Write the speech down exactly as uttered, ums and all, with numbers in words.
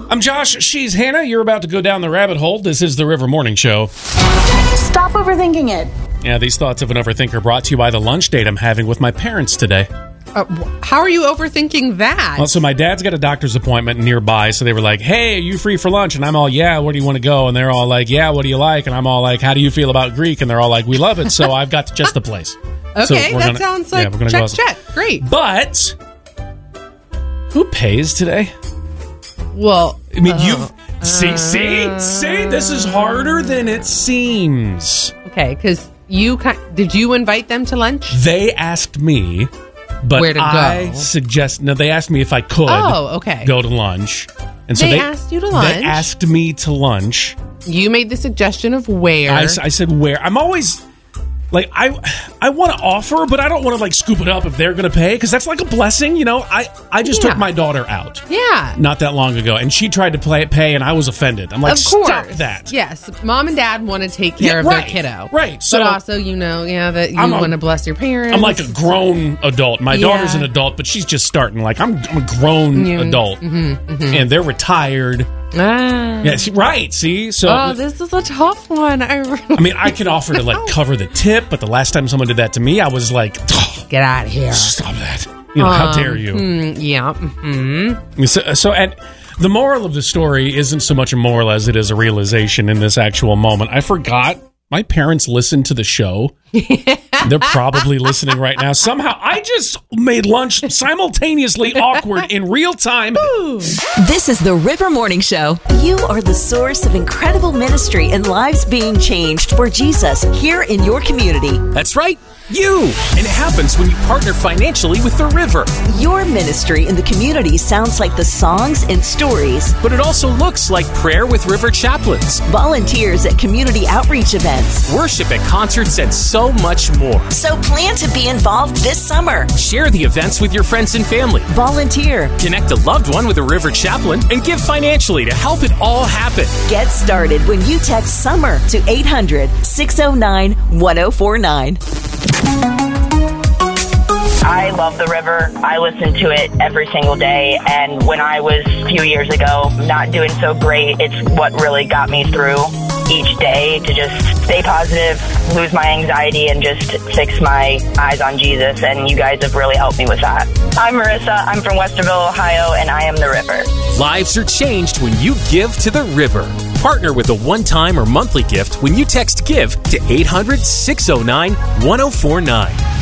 I'm Josh. She's Hannah. You're about to go down the rabbit hole. This is the River Morning Show. Stop overthinking it. Yeah, these thoughts of an overthinker brought to you by the lunch date I'm having with my parents today. Uh, how are you overthinking that? Well, so my dad's got a doctor's appointment nearby, so they were like, hey, are you free for lunch? And I'm all, yeah, where do you want to go? And they're all like, yeah, what do you like? And I'm all like, how do you feel about Greek? And they're all like, we love it, so I've got just the place. Okay, so that gonna, sounds like yeah, we're gonna check, go check. Great. But who pays today? Well, I mean, uh, you've... See, see? See? This is harder than it seems. Okay, because you... Did you invite them to lunch? They asked me... But Where to I go? suggest no. They asked me if I could. Oh, okay. Go to lunch, and so They they, asked you to lunch? They asked me to lunch. You made the suggestion of where. I, I said where. I'm always like I. I want to offer, but I don't want to like scoop it up if they're going to pay because that's like a blessing, you know. I I just Yeah. took my daughter out. Yeah. Not that long ago, and she tried to play pay, and I was offended. I'm like, Of course. stop that. Yes. Mom and dad want to take care Yeah, of right, their kiddo. right. So- but also, you know, yeah, that you I'm a- want to bless your parents. I'm like a grown adult. My Yeah. daughter's an adult, but she's just starting. Like I'm, I'm a grown Yeah. adult, and they're retired. Ah. Yeah, see, right. See, so Oh, this is a tough one. I, really I mean, I can offer to like cover the tip, but the last time someone did that to me, I was like, oh, Get out of here. stop that. You know, how Um, dare you? Mm, yeah. Mm-hmm. So, so and the moral of the story isn't so much a moral as it is a realization in this actual moment. I forgot my parents listen to the show. They're probably listening right now. Somehow, I just made lunch simultaneously awkward in real time. This is the River Morning Show. You are the source of incredible ministry and lives being changed for Jesus here in your community. That's right, you! And it happens when you partner financially with the River. Your ministry in the community sounds like the songs and stories, But it also looks like prayer with River chaplains, volunteers at community outreach events. worship at concerts, and so much more. So plan to be involved this summer. Share the events with your friends and family. Volunteer. Connect a loved one with a River chaplain and give financially to help it all happen. Get started when you text SUMMER to eight hundred, six oh nine, one oh four nine. I love the river. I listen to it every single day. And when I was a few years ago not doing so great, it's what really got me through each day to just stay positive, lose my anxiety, and just fix my eyes on Jesus. And you guys have really helped me with that. I'm Marissa. I'm from Westerville, Ohio, and I am the river. Lives are changed when you give to the River. Partner with a one-time or monthly gift when you text GIVE to eight hundred, six oh nine, one oh four nine.